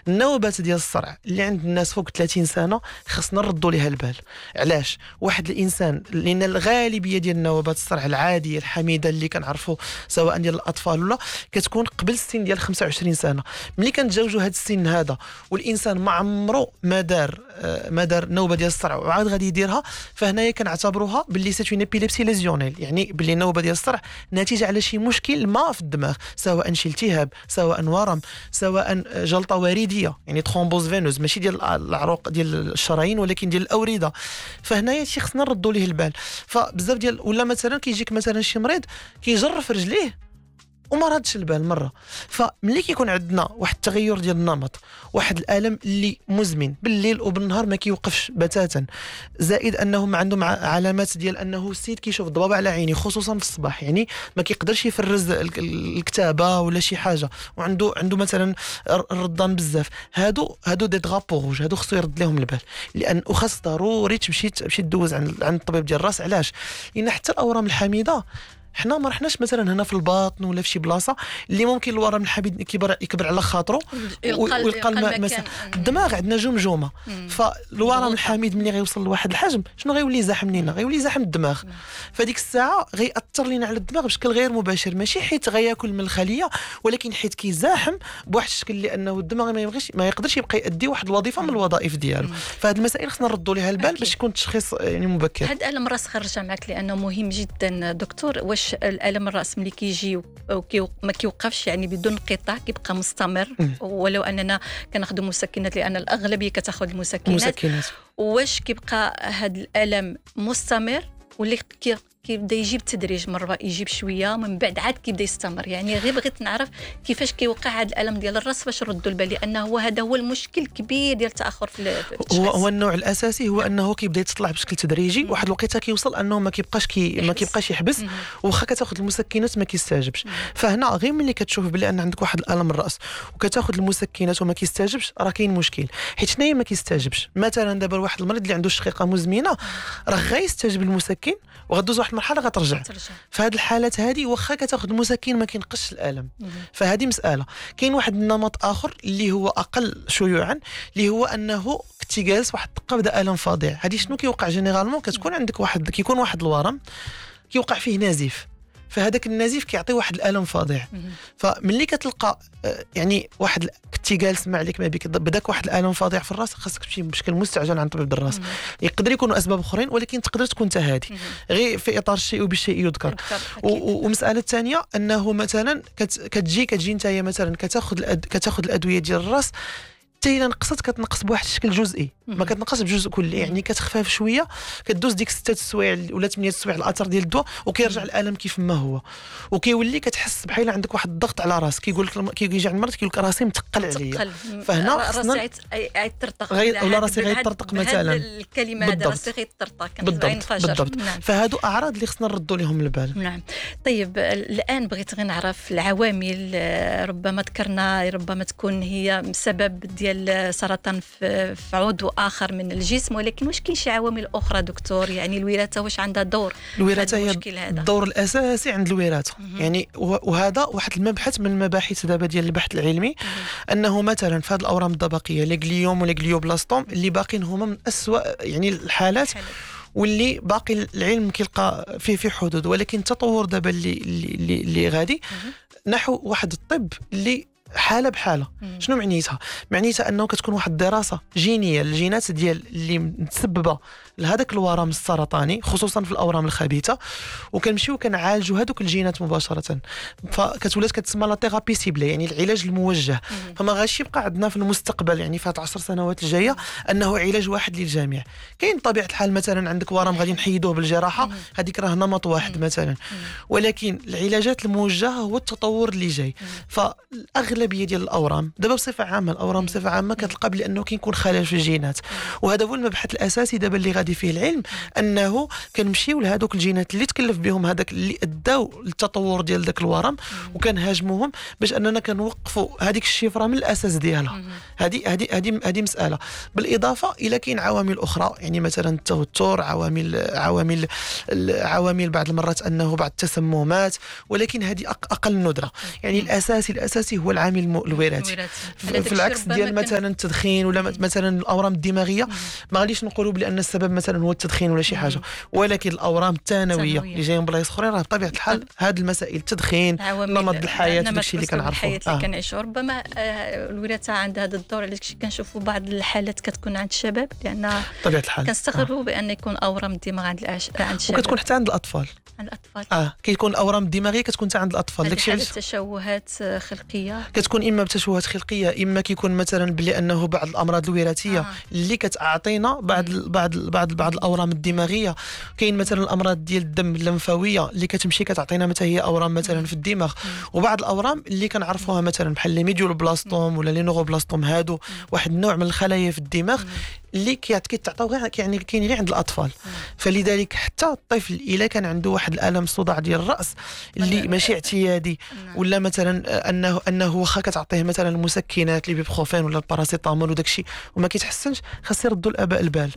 النوبات ديال الصرع اللي عند الناس فوق 30 سنه خصنا نردوا ليها البال. علاش؟ واحد الانسان، لان الغالبيه ديال نوبات الصرع العاديه الحميده اللي كنعرفوا سواء ديال الاطفال ولا كتكون قبل السن ديال 25 سنه. ملي كنتجاوزوا هذا السن هذا والانسان ما عمره ما دار نوبه ديال الصرع وعاد غادي يديرها، فهنايا كنعتبروها باللي سيت اون ابيليبسي ليزيونيل، يعني باللي النوبه ديال الصرع ناتجه على شي مشكل ما في الدماغ، سواء شي التهاب، سواء ورم، سواء جلطه وريديه يعني ترومبوز فينوز، ماشي ديال العروق ديال الشرايين ولكن ديال الاورده. فهنايا شي خصنا نردوا ليه البال. فبزاف ديال ولا مثلا كيجيك مثلا شي مريض كيجرف رجليه وما ردش البال مره. فملي كيكون عندنا واحد التغير ديال النمط، واحد الالم اللي مزمن بالليل وبالنهار ما كيوقفش بتاتا، زائد انه ما عنده علامات ديال انه السيد كيشوف ضباب على عينيه خصوصا في الصباح، يعني ما كيقدرش يفرز الكتابه ولا شي حاجه، وعنده مثلا الرضان بزاف، هادو دي دغابوج، هادو خصو يرد لهم البال، لان وخاص ضروري تمشي تدوز عند الطبيب ديال الراس. علاش؟ لان حتى الاورام الحميده حنا ما رحناش مثلا هنا في الباطن ولا في شي بلاصه اللي ممكن الورم الحميد يكبر على خاطره ويلقى الماء. الدماغ عندنا جمجمه، فالورم الحميد ملي غيوصل لواحد الحجم شنو غيولي زاحم لينا؟ غيولي زاحم الدماغ. فديك الساعه غيأثر لينا على الدماغ بشكل غير مباشر، ماشي حيت غياكل من الخليه، ولكن حيت كيزاحم بواحد الشكل لانه الدماغ ما يقدرش يبقى يؤدي واحد الوظيفه من الوظائف ديالو. فهاد المسائل خصنا نردوا ليها البال باش يكون التشخيص يعني مبكر. هاد الالم الراس خرج معك لانه مهم جدا دكتور. واش الالم الراس ملي كيجي ما كيوقفش يعني بدون انقطاع، كيبقى مستمر ولو اننا كناخذوا مسكنات لان الاغلبيه كتاخذ المسكنات، واش كيبقى هذا الالم مستمر ولا كيبدا يجيب تدريج، مره يجيب شويه من بعد عاد كيبدا يستمر؟ يعني غير بغيت نعرف كيفاش كيوقع هذا الالم ديال الراس باش نردوا البال، لانه هذا هو المشكل الكبير ديال التاخر في التشخيص. هو النوع الاساسي هو انه كيبدا يتطلع بشكل تدريجي، واحد الوقيته كيوصل انه ما كيبقاش يحبس، واخا كتاخذ المسكنات ما كيستجبش. فهنا غير ملي كتشوف بلي ان عندك واحد الالم الراس وكتاخذ المسكنات وما كيستجبش، راه كاين مشكل، حيت حنايا ما كيستجبش. مثلا دابا واحد المريض اللي عنده شقيقه مزمنه راه غيستجب المسكن وغدوز واحد المرحله غترجع. فهاد الحالات هذه واخا كتاخذ المسكن ما كينقصش الالم. فهذه مساله. كاين واحد النمط اخر اللي هو اقل شيوعا، اللي هو انه كنتي جالس واحد الدقه بدا الم فظيع. هذه شنو كيوقع جينيرالمون؟ كتكون عندك كيكون واحد الورم كيوقع فيه نزيف، فهذاك النزيف كيعطي واحد الالم فظيع. فملي كتلقى يعني واحد كنتي جالس ما عليك ما بك بداك واحد الالم فظيع في الراس، خاصك تمشي بشكل مستعجل عند طبيب الراس. يقدر يكونوا اسباب اخرين ولكن تقدر تكون هذه غير في اطار الشيء وبالشيء يذكر. ومساله ثانيه انه مثلا كتجي نتايا مثلا كتاخذ الادويه ديال الراس، حتى الا نقصت كتنقص بواحد الشكل جزئي، ما كتنقص بجزء كلي، يعني كتخفف شويه، كدوز ديك 6 السوايع ولا 8 السوايع الاثر ديال الدواء وكيرجع الالم كيف ما هو، وكيولي كتحس بحال عندك واحد الضغط على راسك. كيقول لك كيجي عند المرض كيقول لك راسي مثقل عليا، فهنا راسي غيطرطق ولا راسي غيطرطق مثلا، الكلمه هذه راسي غيطرطق بالضبط. فهادو اعراض اللي خصنا نردوا لهم البال. نعم. طيب الان بغيت غير نعرف العوامل، ربما ذكرنا ربما تكون هي سبب ديال سرطان في عضو آخر من الجسم، ولكن واش كاين شي عوامل أخرى دكتور؟ يعني الوراثة واش عندها دور؟ الوراثة هي الدور الأساسي عند الوراثة. يعني وهذا واحد المبحث من المباحث دابا ديال البحث العلمي، أنه مثلا في هذه الأورام الطبقية لي غليوم ولا غليوبلاستوم اللي باقين هما من أسوأ يعني الحالات، واللي باقي العلم كيلقى في حدود، ولكن التطور دابا اللي غادي نحو واحد الطب اللي حاله بحاله. شنو معنيتها انه كتكون واحد الدراسه جينيه للجينات ديال اللي متسببه لهذاك الورم السرطاني خصوصا في الاورام الخبيثه، وكنمشيو كنعالجوا هذوك الجينات مباشره. فكتولات كتسمى لا ثيرابي سيبلي، يعني العلاج الموجه. فما غاش يبقى عندنا في المستقبل يعني في 10 سنوات الجايه انه علاج واحد للجميع. كاين طبيعه الحال مثلا عندك ورم غادي نحيدوه بالجراحه، هذيك راه نمط واحد مثلا، ولكن العلاجات الموجهه هو التطور اللي جاي. فالاغلبيه ديال الاورام دابا بصفه عامه، الاورام بصفه عامه كتلقى بانه كيكون خلل في الجينات، وهذا هو المبحث الاساسي دابا اللي غادي فيه العلم، انه كنمشيو لهذوك الجينات اللي تكلف بهم هذاك اللي اداو للتطور ديال داك الورم، وكنهاجموهم باش اننا كنوقفوا هذيك الشفره من الاساس ديالها. هذه مساله. بالاضافه الى كاين عوامل اخرى، يعني مثلا التوتر، عوامل بعض المرات انه بعض التسممات، ولكن هذه اقل ندره. يعني الاساسي هو العامل العامل الوراثي. في العكس ديال مثلا التدخين ولا مثلا الاورام الدماغيه، ما غاديش نقولوا بان السبب مثلا هو التدخين ولا شي حاجه، ولكن الاورام الثانويه اللي جايه من بلايص اخرين راه بطبيعه الحال هذه المسائل، التدخين، نمط الحياه، داكشي اللي كنعرفوا اللي كنعيشوا. ربما الوراثه عندها هذا الدور، علاش كنشوفوا بعض الحالات كتكون عند الشباب، لان بطبيعه الحال كنستغربوا بان يكون اورام الدماغ عند الشباب، وكتكون حتى عند الاطفال. كيكون الاورام الدماغيه كتكون حتى عند الاطفال. داكشي علاش تشوهات خلقيه كتكون اما بتشوهات خلقيه، اما كيكون مثلا بلي انه بعض الامراض الوراثيه اللي كتعطينا بعض الاورام الدماغيه. كاين مثلا الامراض ديال الدم اللمفاويه اللي كتمشي كتعطينا متى هي اورام مثلا في الدماغ، وبعض الاورام اللي كنعرفوها مثلا بحال لي ميديولوبلاستوم ولا لي نوروبلاستوم، هادو واحد النوع من الخلايا في الدماغ اللي كيتعطيو غير يعني كاين غير عند الاطفال. فلذلك حتى الطفل الا كان عنده واحد الالم صداع ديال الراس اللي ماشي اعتيادي، ولا مثلا انه واخا كتعطيه مثلا المسكنات اللي بيبخوفين ولا الباراسيتامول وداك الشيء وما كيتحسنش، خاص يردوا الاباء البال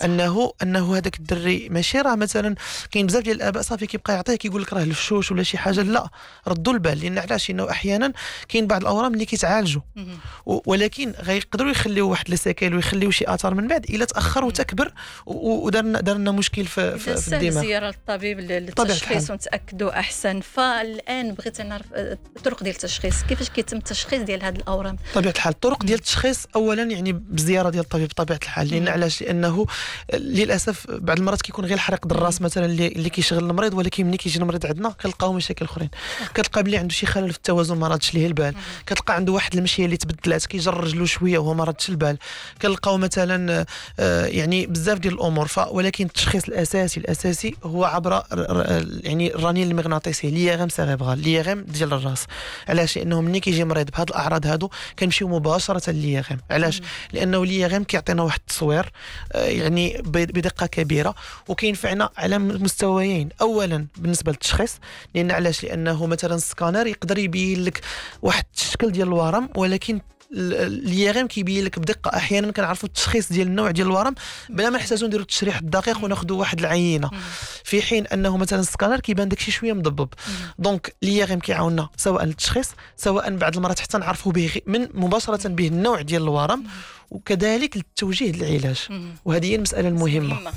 انه هذاك الدري ماشي راه مثلا كاين بزاف ديال الاباء صافي كيبقى يعطيه كيقول لك راه الفشوش ولا شي حاجه. لا، ردوا البال، لان علاش؟ انه احيانا كاين بعض الاورام اللي كيتعالجوا ولكن غيقدروا يخليو واحد لسكيل ويخليو شي اثار من بعد الا تاخر وتكبر ودارنا مشكل في الدماغ. زياره للطبيب للتشخيص ونتاكدوا احسن. فالان بغيت نعرف الطرق ديال التشخيص، كيفاش كيتم التشخيص ديال هذه الاورام؟ بطبيعه الحال الطرق ديال التشخيص اولا يعني بزياره ديال الطبيب بطبيعه الحال. لان علاش؟ لانه للاسف بعض المرات كيكون غير الحريق د الراس مثلا اللي كيشغل المريض، ولكن ملي كيجي المريض عندنا كنلقاو مشاكل اخرين. كتلقى بلي عنده شي خلل في التوازن ما ردش ليه البال، كتلقى عنده واحد المشيه اللي تبدلات كيجر رجلو شويه وهو ما ردش البال، كنلقاو مثلا يعني بزاف ديال الامور. ولكن التشخيص الاساسي هو عبر يعني الرنين المغناطيسي، ليغام سيريبرال، ليغام ديال الراس. علاش؟ لانه ملي كيجي مريض بهاد الاعراض هادو كنمشيو مباشره لليغام. علاش؟ لانه الليغام كيعطينا واحد التصوير يعني بدقه كبيره، وكاين فعنا على مستويين. اولا بالنسبه للتشخيص، لان علاش؟ لانه مثلا السكانر يقدر يبين لك واحد الشكل ديال الورم، ولكن اليغام كيبين لك بدقه. احيانا كنعرفوا التشخيص ديال النوع ديال الورم بلا ما نحتاجوا نديروا التشريح الدقيق وناخذوا واحد العينه، في حين انه مثلا السكانر كيبان داكشي شويه مضبب. دونك اليغام كيعاوننا سواء التشخيص، سواء بعض المرات حتى نعرفوا به من مباشره به النوع ديال الورم، وكذلك التوجيه للعلاج. وهذه هي المساله المهمه.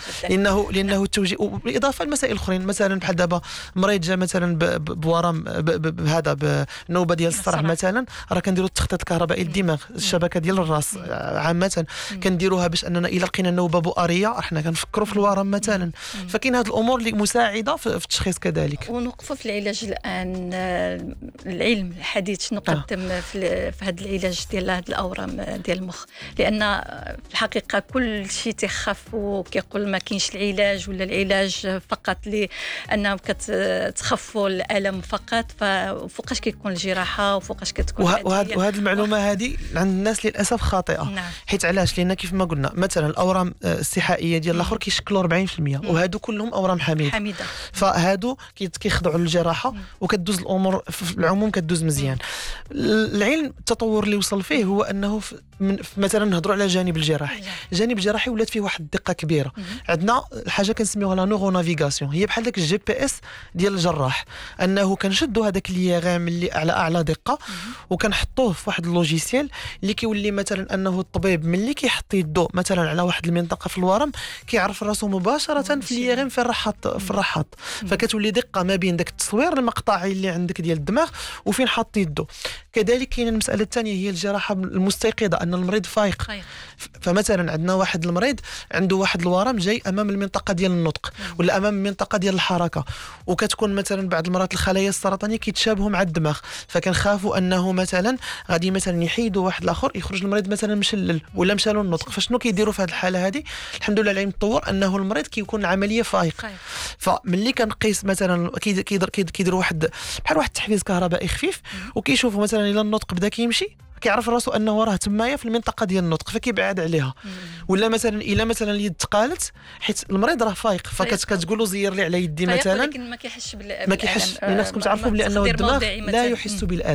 لانه التوجيه، بالاضافه لمسائل اخرين مثلا بحال دابا مريض جا مثلا بورم بهذا بنوبه ديال الصرع مثلا، راه كنديروا التخطيط الكهربائي للدماغ، الشبكه ديال الراس عامه كنديروها باش اننا الا لقينا نوبه بؤريه احنا كنفكروا في الورم مثلا. فكاين هذه الامور اللي مساعده في التشخيص كذلك. ونوقفوا في العلاج الان. العلم الحديث شنو قدم في هذا العلاج ديال هذه الاورام ديال المخ؟ لان في الحقيقه كل شيء تخاف وكيقول ما كاينش العلاج، ولا العلاج فقط لانه كتخفوا الالم فقط. ففوقاش كيكون الجراحه وفوقاش كتكون وهذه المعلومه هذه عند الناس للاسف خاطئه. نعم. حيت علاش؟ لان كيف ما قلنا مثلا الاورام السحائيه ديال الاخر كيشكلوا 40%، وهادو كلهم اورام حميده. فهادو كيخضعوا للجراحه وكتدوز الامور في العموم كتدوز مزيان. العلم التطور اللي وصل فيه هو انه مثلا نهضروا على الجانب الجراحي. الجانب الجراحي ولات فيه واحد الدقه كبيره. عندنا الحاجه كنسميوها لا نورو نافيغاسيون، هي بحال داك الجي بي اس ديال الجراح، انه كنشدوا هذاك اليغام اللي اعلى دقه وكنحطوه في واحد اللوجيسيال اللي كيولي مثلا انه الطبيب ملي كيحط يدو مثلا على واحد المنطقه في الورم كيعرف راسو مباشره في اليغام فين راح حط. فكتولي دقه ما بين داك التصوير المقطعي اللي عندك ديال الدماغ وفين حط يدو. كذلك كاين المساله الثانيه هي الجراحه المستيقظه، ان المريض فايق. فمثلا عندنا واحد المريض عنده واحد الورم جاي امام المنطقه ديال النطق ولا امام المنطقه ديال الحركه، وكتكون مثلا بعض المرات الخلايا السرطانيه كيتشابهوا مع الدماغ، فكنخافوا انه مثلا غادي مثلا يحيدوا واحد الاخر يخرج المريض مثلا مشلل ولا مشى له النطق. فشنو كيديروا في هذه الحاله هذه؟ الحمد لله العلم تطور انه المريض كيكون العمليه فايق. فملي كنقيس مثلا كيديروا واحد بحال واحد التحفيز كهربائي خفيف، وكيشوفوا مثلا الى النطق بدا كيمشي كيعرف راسو انه راه تمايا في المنطقه ديال النطق فكيبعد عليها. ولا مثلا الا مثلا اليد تقالت حيت المريض راه فايق فكتقول له زير لي على يدي مثلا، ولكن ما كيحسش بالالم. ما كيحسش. الناس كنتم تعرفوا بانه الدماغ لا يحس بالالم.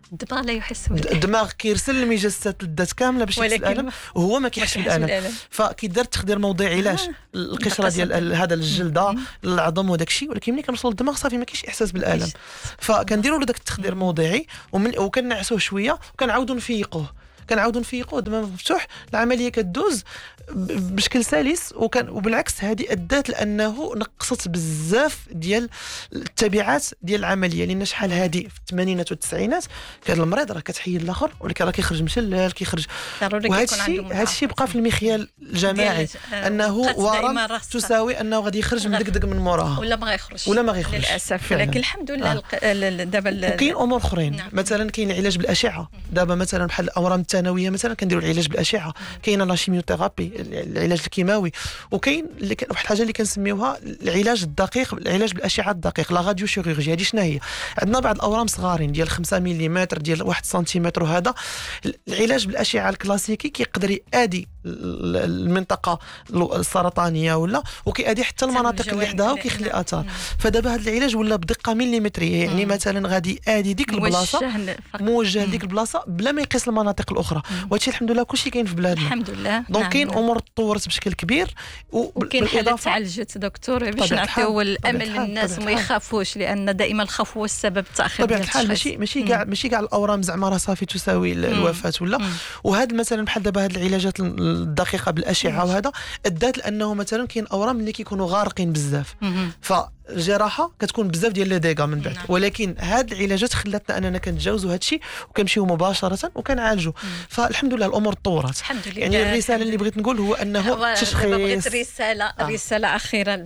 الدماغ لا يحس الدماغ كيرسل المجسات للذات كامله باش يحس بالالم وهو ما كيحسش بالالم. فكيدار تخدير موضعي علاش القشره ديال هذا الجلده العظم وداك الشيء، ولكن ملي كنوصلوا للدماغ صافي ما كاينش احساس بالالم. فكنديروا له داك التخدير الموضعي وكنعسوه شويه وكنعاودوا نفيقوه الدماغ مفتوح. العمليه كدوز بشكل سلس وبالعكس هذه ادات لانه نقصت بزاف ديال التبعات ديال العمليه. لان شحال هذه في الثمانينات والتسعينات كان المريض راه كتحيد الاخر ولكن راه كيخرج مشلل كيخرج. وهذا الشيء بقى في المخيال الجماعي انه ورم تساوي انه غادي يخرج مدقدق من موراها ولا ما غيخرجش للاسف. لكن الحمد لله دابا كاين امور اخرين. مثلا كاين العلاج بالاشعه. دابا مثلا بحال الاورام الثانويه مثلا كنديروا العلاج بالاشعه. كاينه لا شيميوثيرابي العلاج الكيماوي، وكاين واحد الحاجه اللي كنسميوها العلاج الدقيق، العلاج بالاشعه الدقيق لا راديو شيروجي. هذه شنو هي؟ عندنا بعض الاورام صغارين ديال 5 ملم ديال 1 سنتيمتر، وهذا العلاج بالاشعه الكلاسيكي كيقدر يأدي المنطقه السرطانيه وكيأدي حتى المناطق اللي حداها وكيخلي اثار. فدابا هذا العلاج ولا بدقه مليمتريه، يعني مثلا غادي يأدي ديك البلاصه موجه لديك البلاصه بلا ما يقيس المناطق الاخرى. وهادشي الحمد لله كلشي كاين في بلادنا الحمد لله. دونك كاين امور تطورت بشكل كبير وكاين حالات تعالجت دكتور باش نعطيو الامل للناس وما يخافوش، لان دائما الخوف هو السبب تاخير طبيعه الحال. ماشي كاع الاورام زعما راه صافي تساوي الوفاه وهذا مثلا بحال دابا هاد العلاجات الدقيقه بالاشعه وهذا ادات لانه مثلا كاين اورام اللي كيكونوا غارقين بزاف الجراحه كتكون بزاف ديال لي ديغا من بعد. ولكن هاد العلاجات خلاتنا اننا كنتجاوزوا هاد الشيء وكنمشيو مباشره وكنعالجوا. فالحمد لله الامور تطورت. يعني الرساله اللي بغيت نقول هو انه تشخيص رساله اخيره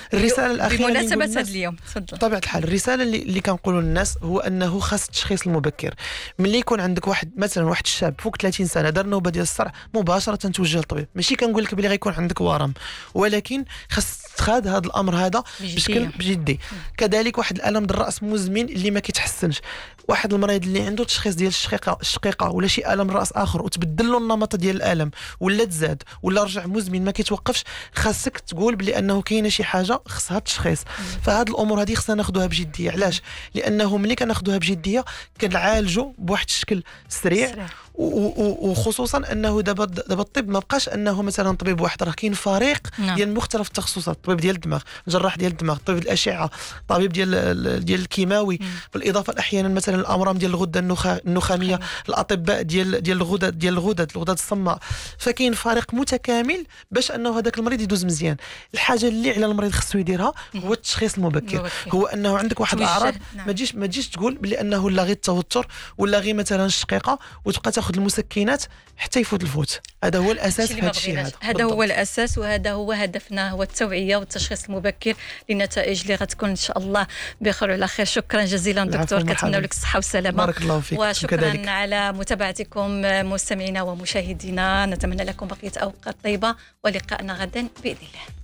بمناسبه هذا اليوم. تفضل. بطبيعه الحال الرساله اللي كنقولوا للناس هو انه خاص التشخيص المبكر. ملي يكون عندك واحد الشاب فوق 30 سنه دار نوبه ديال الصرع مباشره توجه للطبيب. ماشي كنقول لك بلي غيكون عندك ورم، ولكن خاص تخاد هذا الامر هذا بجدي. كذلك واحد الالم الراس مزمن اللي ما كيتحسنش، واحد المريض اللي عنده تشخيص ديال الشقيقه ولا شي الم راس اخر وتبدل له النمط ديال الالم ولا تزاد ولا رجع مزمن ما كيتوقفش، خاصك تقول بلي انه كاينه شي حاجه خصها تشخيص. فهاد الامور هذه خصنا ناخذوها بجديه. علاش؟ لانه ملي كناخذوها بجديه كنعالجوا بواحد الشكل سريع وخصوصا انه دابا الطب ما بقاش انه مثلا طبيب واحد، راه كاين فريق ديال مختلف التخصصات. الطبيب ديال الدماغ، جراح ديال الدماغ، طبيب الاشعه، طبيب ديال الكيماوي، بالاضافه احيانا مثلا الامراض ديال الغده النخاميه، الاطباء ديال الغدد الصماء. فكاين فريق متكامل باش انه هذاك المريض يدوز مزيان. الحاجه اللي على المريض خصو يديرها هو التشخيص المبكر. هو انه عندك واحد الاعراض ما تجيش تقول بلي انه لا غير التوتر ولا غير مثلا الشقيقه وتبقى تاخذ المسكنات حتى يفوت الفوت. هذا هو الاساس في هذا الشيء. هذا هو الاساس وهذا هو هدفنا، هو التوعيه والتشخيص المبكر لنتائج اللي غتكون ان شاء الله بخير وعلى خير. شكرا جزيلا دكتور، كنتمنى لك الصحه والسلامه. بارك الله فيك. وشكرا كذلك على متابعتكم مستمعينا ومشاهدينا، نتمنى لكم بقيه اوقات طيبه ولقائنا غدا باذن الله.